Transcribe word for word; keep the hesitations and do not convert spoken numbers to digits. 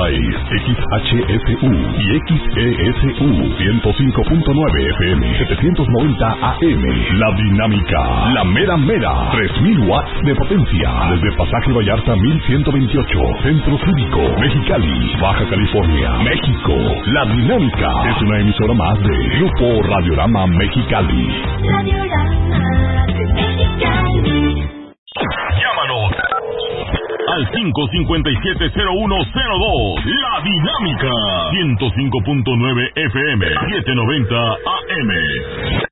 país, X H S U y X E S U ciento cinco punto nueve F M, setecientos noventa A M. La Dinámica, la mera mera, tres mil watts de potencia, desde Pasaje Vallarta mil ciento veintiocho, Centro Cívico, Mexicali, Baja California, México. La Dinámica es una emisora más de Grupo Radiorama Mexicali. Radiorama Mexicali. Llámanos al cinco cinco siete cero uno cero dos. La Dinámica ciento cinco punto nueve F M, setecientos noventa A M.